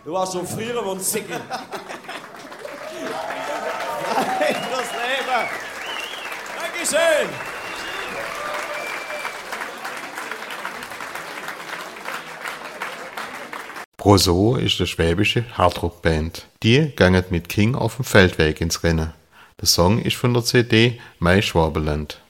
Du warst so früher und Zickel. Das Leben. Dankeschön. Broso ist eine schwäbische Hardrock-Band. Die gangen mit King auf dem Feldweg ins Rennen. Der Song ist von der CD My Schwabenland.